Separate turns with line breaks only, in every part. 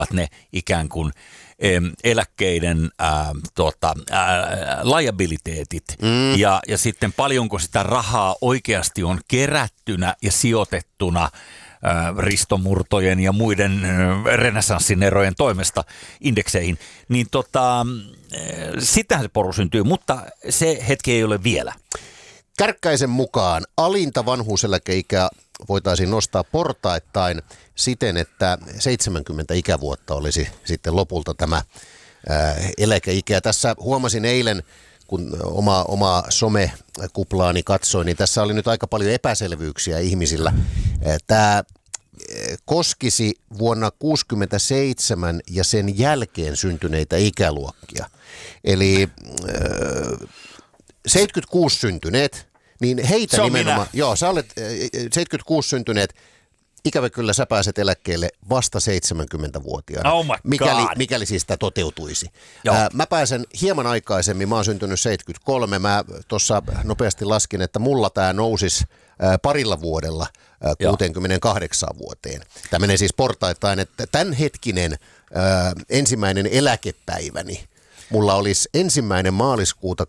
ne ikään kuin eläkkeiden liabiliteetit ja sitten paljonko sitä rahaa oikeasti on kerättynä ja sijoitettuna ristomurtojen ja muiden renessanssin erojen toimesta indekseihin, niin sitähän se poru syntyy, mutta se hetki ei ole vielä.
Kärkkäisen mukaan alinta vanhuuseläkeikää voitaisiin nostaa portaittain siten, että 70 ikävuotta olisi sitten lopulta tämä eläkeikä. Tässä huomasin eilen, kun oma somekuplaani katsoin, niin tässä oli nyt aika paljon epäselvyyksiä ihmisillä. Tämä koskisi vuonna 1967 ja sen jälkeen syntyneitä ikäluokkia. Eli 76 syntyneet, niin heitä
se on
nimenomaan,
minä.
joo, sä olet 76 syntyneet, ikävä kyllä sä pääset eläkkeelle vasta 70-vuotiaana,
Oh my God.
mikäli siis sitä toteutuisi.
Joo.
Mä pääsen hieman aikaisemmin, mä oon syntynyt 73, mä tuossa nopeasti laskin, että mulla tämä nousisi parilla vuodella 68 vuoteen. Tämä menee siis portaittain, että tämänhetkinen ensimmäinen eläkepäiväni mulla olisi 1. maaliskuuta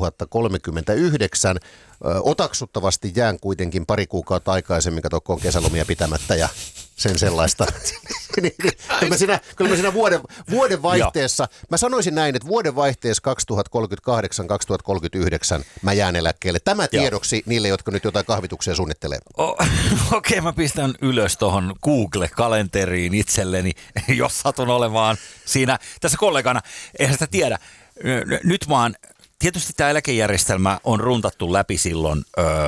2039. Otaksuttavasti jään kuitenkin pari kuukautta aikaisemmin, katsokoon kesälomia pitämättä ja sen sellaista. Kyllä mä siinä vuoden vaihteessa, mä sanoisin näin, että vuoden vaihteessa 2038-2039 mä jään eläkkeelle. Tämä tiedoksi niille, jotka nyt jotain kahvituksia suunnittelee.
Okei, mä pistän ylös tuohon Google-kalenteriin itselleni, jos satun olemaan siinä tässä kollegana. Eihän sitä tiedä. Nyt vaan, tietysti tämä eläkejärjestelmä on runtattu läpi silloin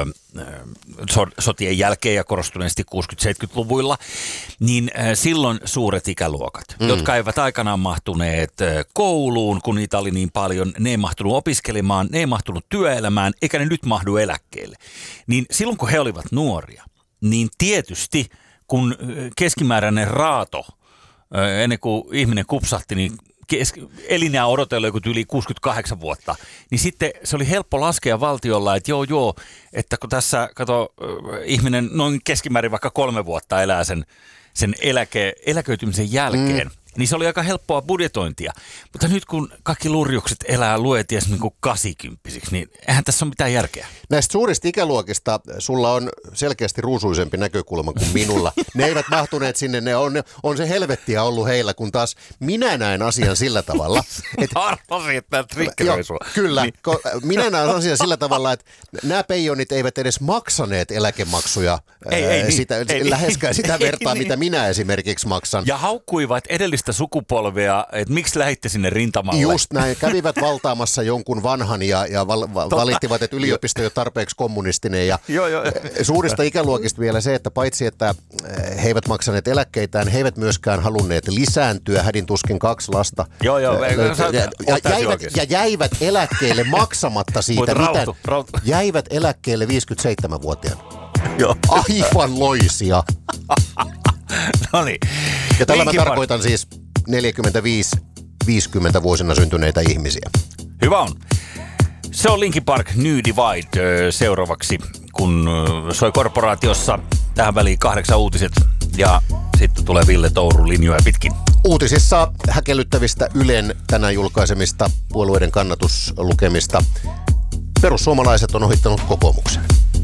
sotien jälkeen ja korostuneesti 60-70-luvuilla, niin silloin suuret ikäluokat, jotka eivät aikanaan mahtuneet kouluun, kun niitä oli niin paljon, ne ei mahtunut opiskelemaan, ne ei mahtunut työelämään, eikä ne nyt mahdu eläkkeelle. Niin silloin kun he olivat nuoria, niin tietysti kun keskimääräinen raato, ennen kuin ihminen kupsahti, niin elinjää odotella joku yli 68 vuotta, niin sitten se oli helppo laskea valtiolla, että joo, että kun tässä, ihminen noin keskimäärin vaikka 3 vuotta elää sen eläköitymisen jälkeen, niin se oli aika helppoa budjetointia. Mutta nyt kun kaikki lurjukset elää lueties niin kuin 80-vuotiaiksi, niin eihän tässä ole mitään järkeä.
Näistä suurista ikäluokista sulla on selkeästi ruusuisempi näkökulma kuin minulla. Ne eivät mahtuneet sinne, on se helvettiä ollut heillä, kun taas minä näen asian sillä tavalla.
Arvasin, että tämä trikkeroi sua.
Kyllä, niin. Minä näen asian sillä tavalla, että nämä peijonit eivät edes maksaneet eläkemaksuja läheskään sitä vertaa, mitä minä esimerkiksi maksan.
Ja haukkuivat edellistä sukupolvea, että miksi lähditte sinne rintamalle?
Just näin, kävivät valtaamassa jonkun vanhan ja valittivat, että yliopisto ei ole tarpeeksi kommunistinen. Ja suurista ikäluokista vielä se, että paitsi että he eivät maksaneet eläkkeitään, he eivät myöskään halunneet lisääntyä, hädin tuskin 2 lasta. Ja jäivät eläkkeelle maksamatta siitä mitään. Jäivät eläkkeelle 57-vuotiaana.
Joo.
Aivan loisia.
No niin.
Ja tällä mä tarkoitan siis 45-50 vuosina syntyneitä ihmisiä.
Hyvä on. Se on Linkin Park New Divide seuraavaksi, kun soi korporaatiossa tähän väliin 8 uutiset ja sitten tulee Ville Touru linjoja pitkin.
Uutisissa häkellyttävistä Ylen tänään julkaisemista puolueiden kannatuslukemista. Perussuomalaiset on ohittanut kokoomuksen.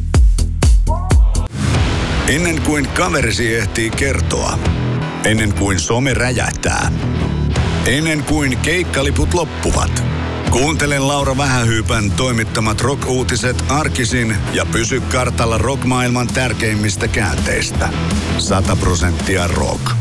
Ennen kuin kaverisi ehtii kertoa. Ennen kuin some räjähtää. Ennen kuin keikkaliput loppuvat. Kuuntele Laura Vähähyypän toimittamat rock-uutiset arkisin ja pysy kartalla rock-maailman tärkeimmistä käänteistä. 100% rock.